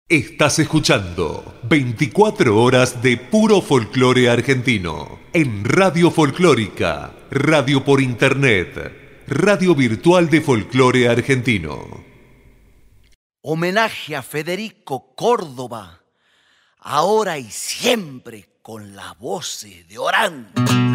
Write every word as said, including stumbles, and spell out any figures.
Estás escuchando veinticuatro horas de puro folclore argentino en Radio Folclórica, radio por internet, radio virtual de folclore argentino. Homenaje a Federico Córdoba, ahora y siempre con las voces de Orán.